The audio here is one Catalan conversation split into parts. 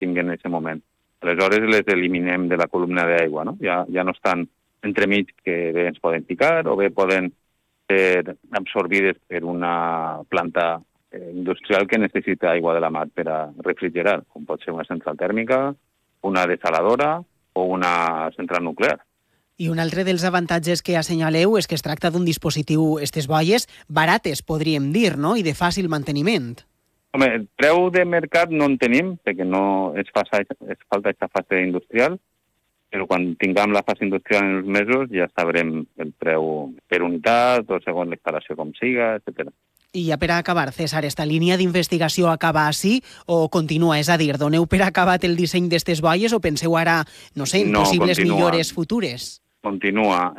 tinguen en aquest moment. Aleshores les eliminem de la columna d'aigua, no? Ja no estan entremig, que bé ens poden picar o bé poden ser absorbides per una planta industrial que necessita aigua de la mar per a refrigerar, com pot ser una central tèrmica, una desaladora o una central nuclear. I un altre dels avantatges que assenyaleu és que es tracta d'un dispositiu, aquestes boies, barates, podríem dir, no? I de fàcil manteniment. Home, el preu de mercat no en tenim, perquè no es falta aquesta fase industrial, però quan tinguem la fase industrial en els mesos ja sabrem el preu per unitat o segons l'instal·lació com siga, etc. I ja per acabar, César, esta línia d'investigació acaba així o continua? És a dir, doneu per acabat el disseny d'aquestes boies o penseu ara, no sé, en possibles millores futures? Continua.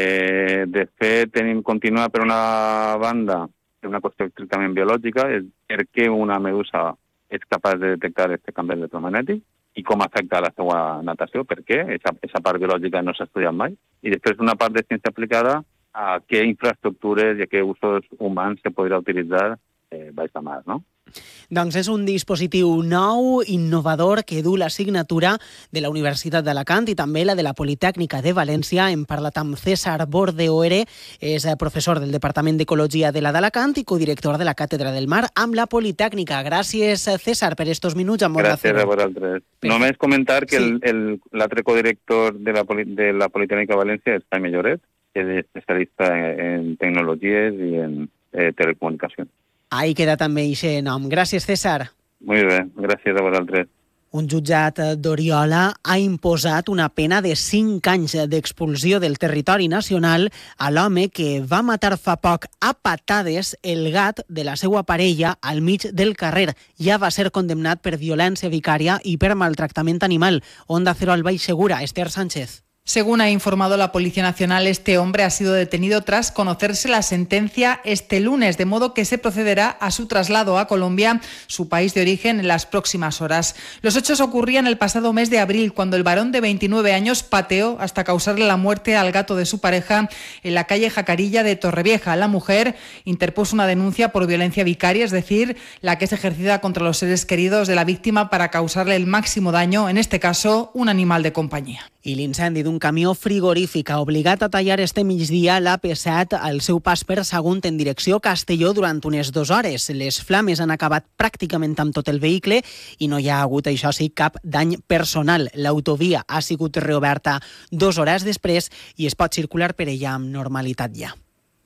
De fet, continua per una banda una qüestió estrictament biològica, és per què una medusa és capaç de detectar aquest canvi electromagnètic i com afecta la seva natació, per què? Aquesta part biològica no s'ha estudiat mai. I després una part de ciència aplicada a què infraestructures i a què usos humans se podrà utilitzar baix la mar, no? Doncs és un dispositiu nou, innovador, que du la signatura de la Universitat d'Alacant i també la de la Politècnica de València. Hem parlat amb César Bordeoere, és professor del Departament d'Ecologia de la d'Alacant i codirector de la Càtedra del Mar amb la Politècnica. Gràcies, César, per estos minuts amb Onda Cero. Gràcies a vosaltres. Només comentar que l'altre codirector de la Politècnica de València és Jaime Lloret, que és especialista en tecnologies i en telecomunicacions. Ahí queda també aquest nom. Gràcies, César. Molt bé, gràcies a vosaltres. Un jutjat d'Oriola ha imposat una pena de 5 anys d'expulsió del territori nacional a l'home que va matar fa poc a patades el gat de la seva parella al mig del carrer. Ja va ser condemnat per violència vicària i per maltractament animal. Onda Cero al Baix Segura, Esther Sánchez. Según ha informado la Policía Nacional, este hombre ha sido detenido tras conocerse la sentencia este lunes, de modo que se procederá a su traslado a Colombia, su país de origen, en las próximas horas. Los hechos ocurrían el pasado mes de abril, cuando el varón de 29 años pateó hasta causarle la muerte al gato de su pareja en la calle Jacarilla de Torrevieja. La mujer interpuso una denuncia por violencia vicaria, es decir, la que es ejercida contra los seres queridos de la víctima para causarle el máximo daño, en este caso, un animal de compañía. I l'incendi d'un camió frigorífic ha obligat a tallar este migdia l'AP7 al seu pas per Sagunt en direcció Castelló durant unes 2 hores. Les flames han acabat pràcticament amb tot el vehicle i no hi ha hagut, això sí, cap dany personal. L'autovia ha sigut reoberta 2 hores després i es pot circular per ella amb normalitat ja.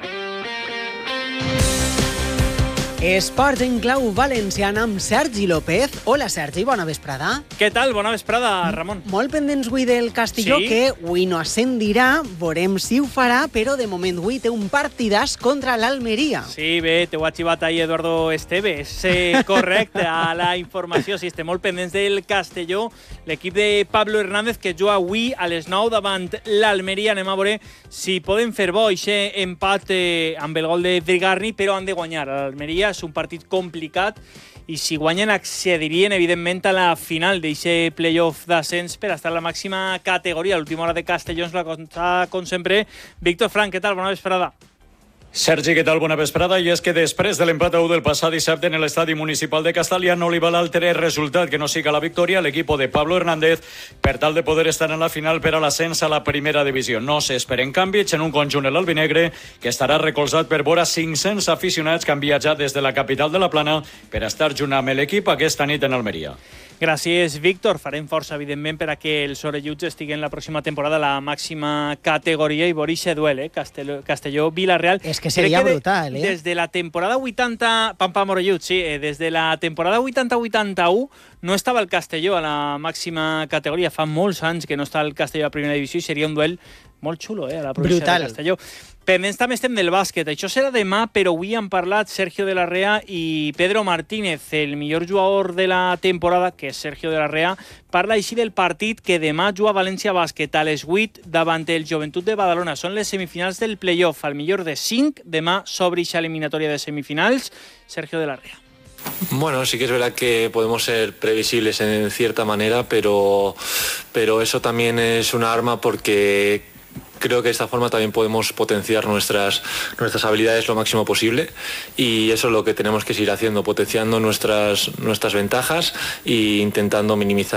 Esports en clau valenciana amb Sergi López. Hola, Sergi, bona vesprada. Què tal? Bona vesprada, Ramon. Molt pendents avui del Castelló, sí, que avui no ascendirà, veurem si ho farà, però de moment avui té un partidàs contra l'Almeria. Sí, bé, t'ho ha xivat ahir Eduardo Esteves. Correcte, a la informació, sí, estem molt pendents del Castelló. L'equip de Pablo Hernández, que juga avui a les 9 davant l'Almeria. Anem a veure si poden fer bo aquest empat amb el gol de Drigarni, però han de guanyar. L'Almeria és un partit complicat i si guanyen accedirien evidentment a la final d'aquest playoff d'ascens per estar a la màxima categoria. A l'última hora de Castelló ens la conta, com sempre, Víctor Frank. Què tal? Bona vesprada. Sergi, què tal? Bona vesprada. I és que després de l'empat a 1 del passat dissabte en l'estadi municipal de Castellà no li val altre resultat que no siga la victòria a l'equip de Pablo Hernández per tal de poder estar en la final per a l'ascens a la primera divisió. No s'esperen canvis en un conjunt de l'Albinegre que estarà recolzat per vora 500 aficionats que han viatjat des de la capital de la Plana per estar junt amb l'equip aquesta nit en Almeria. Gràcies, Víctor. Farem força, evidentment, per a que els orelluts estiguen la pròxima temporada a la màxima categoria i veure aquest duel, Castelló-Vilareal. És que seria brutal, Des de la temporada 80... Pam, orelluts, sí. Des de la temporada 80-81 no estava el Castelló a la màxima categoria. Fa molts anys que no està el Castelló a primera divisió i seria un duel molt xulo, a la província de Castelló. Pendents també estem del bàsquet. Això serà demà, però avui han parlat Sergio de la Rea i Pedro Martínez, el millor jugador de la temporada, que és Sergio de la Rea, parla així del partit que demà juga València Bàsquet a les 8 davant el Joventut de Badalona. Són les semifinals del playoff. Al millor de 5, demà s'obre aquesta eliminatòria de semifinals. Sergio de la Rea. Bueno, sí que es verdad que podemos ser previsibles en cierta manera, pero eso también es una arma porque creo que de esta forma también podemos potenciar nuestras habilidades lo máximo posible y eso es lo que tenemos que seguir haciendo, potenciando nuestras ventajas e intentando minimizar